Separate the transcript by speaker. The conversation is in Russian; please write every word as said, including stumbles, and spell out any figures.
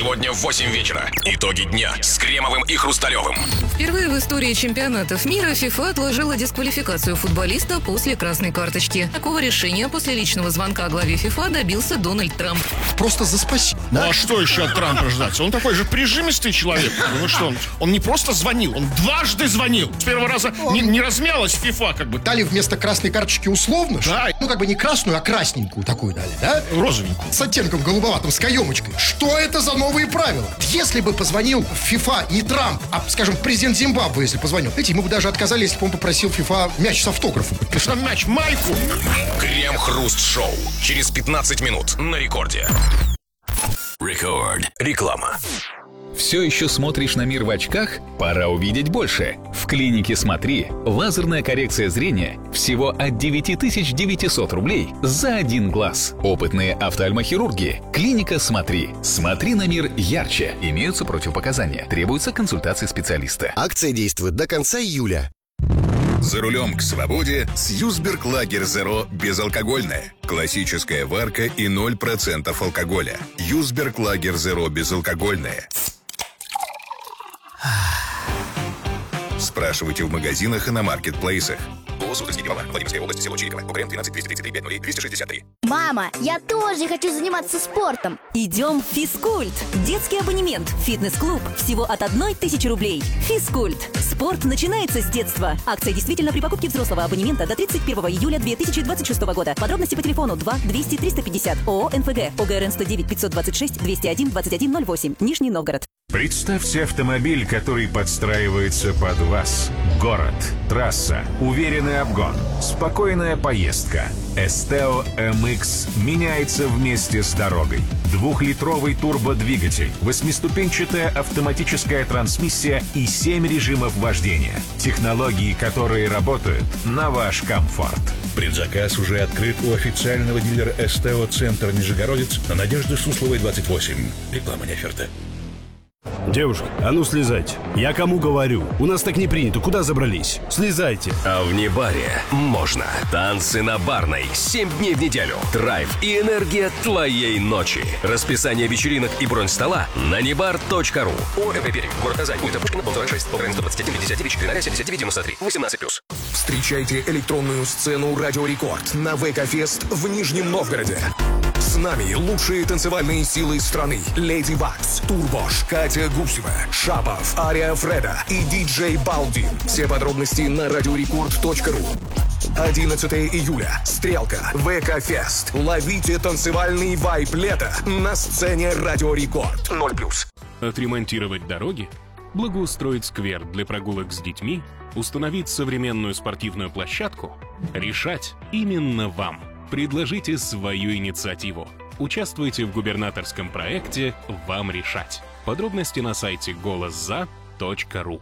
Speaker 1: Сегодня в восемь вечера. Итоги дня с Кремовым и Хрусталевым.
Speaker 2: Впервые в истории чемпионатов мира FIFA отложила дисквалификацию футболиста после красной карточки. Такого решения после личного звонка главе FIFA добился Дональд Трамп.
Speaker 3: Просто за спасибо.
Speaker 4: Ну а что еще от Трампа ждать? Он такой же прижимистый человек. Ну что, он, он не просто звонил, он дважды звонил. С первого раза не, не размялась FIFA как бы.
Speaker 3: Дали вместо красной карточки условно?
Speaker 4: Да.
Speaker 3: Ну как бы не красную, а красненькую такую дали, да?
Speaker 4: Розовенькую.
Speaker 3: С оттенком голубоватым, с каемочкой. Что это за новые правила? Если бы позвонил в FIFA не Трамп, а, скажем, президент Зимбабве, если позвонил, видите, ему бы даже отказали, если бы он попросил FIFA мяч с автографом.
Speaker 4: Что мяч? Майку?
Speaker 1: Крем-хруст-шоу. Через пятнадцать минут на рекорде. Рекорд. Реклама.
Speaker 5: Все еще смотришь на мир в очках? Пора увидеть больше. В клинике «Смотри» лазерная коррекция зрения всего от девять тысяч девятьсот рублей за один глаз. Опытные офтальмохирурги. Клиника «Смотри». Смотри на мир ярче. Имеются противопоказания. Требуется консультация специалиста.
Speaker 6: Акция действует до конца июля.
Speaker 7: За рулем к свободе с Юсберг Лагер Зеро безалкогольное. Классическая варка и ноль процентов алкоголя. Юсберг Лагер Зеро безалкогольное. Спрашивайте в магазинах и на маркетплейсах. Владимирская область, село Чириково. УКРМ двенадцать триста тридцать три пять ноль двести шестьдесят три.
Speaker 8: Мама, я тоже хочу заниматься спортом.
Speaker 9: Идем в Физкульт. Детский абонемент. Фитнес-клуб. Всего от одной тысячи рублей. Физкульт. Спорт начинается с детства. Акция действительно при покупке взрослого абонемента до тридцать первого июля две тысячи двадцать шестого года. Подробности по телефону два двести триста пятьдесят. ООО «НФГ». ОГРН сто девять пятьсот двадцать шесть двести один двадцать один ноль восемь. Нижний Новгород.
Speaker 10: Представьте автомобиль, который подстраивается под вас. Город, трасса, уверенный обгон, спокойная поездка. Esteo эм икс меняется вместе с дорогой. Двухлитровый турбодвигатель, восьмиступенчатая автоматическая трансмиссия и семь режимов вождения. Технологии, которые работают на ваш комфорт.
Speaker 11: Предзаказ уже открыт у официального дилера Esteo Центр Нижегородец на Надежды Сусловой, двадцать восемь. Реклама не оферта.
Speaker 12: Девушка, а ну слезайте. Я кому говорю? У нас так не принято. Куда забрались? Слезайте.
Speaker 1: А в Небаре можно. Танцы на Барной. Семь дней в неделю. Драйв и энергия твоей ночи. Расписание вечеринок и бронь стола на небар точка ру. ОМП Пермь. Город Казань. Улица Пушкина, дом сорок шесть. ОГРН сто двадцать один пятьдесят девять четыре семьдесят девять девяносто три. восемнадцать плюс.
Speaker 13: Встречайте электронную сцену «Радио Рекорд» на ВК-фест в Нижнем Новгороде. С нами лучшие танцевальные силы страны. Леди Бакс, Турбош, Катя Гусева, Шапов, Ария Фреда и диджей Балдин. Все подробности на радиорекорд точка ру. одиннадцатого июля. Стрелка. ВК-фест. Ловите танцевальный вайб лета на сцене «Радио Рекорд». ноль плюс.
Speaker 14: Отремонтировать дороги? Благоустроить сквер для прогулок с детьми? Установить современную спортивную площадку? Решать именно вам. Предложите свою инициативу. Участвуйте в губернаторском проекте «Вам решать». Подробности на сайте голос за точка ру.